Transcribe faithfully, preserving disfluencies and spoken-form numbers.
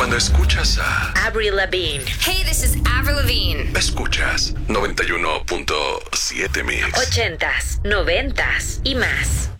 Cuando escuchas a Avril Lavigne. Hey, this is Avril Lavigne. Escuchas noventa y uno punto siete Mix. Ochentas, noventas y más.